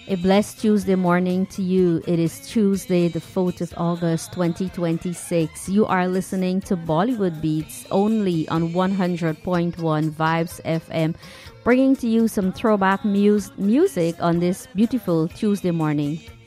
A blessed Tuesday morning to you. It is Tuesday, the 4th of August, 2026. You are listening to Bollywood Beats only on 100.1 Vibes FM, bringing to you some throwback music on this beautiful Tuesday morning.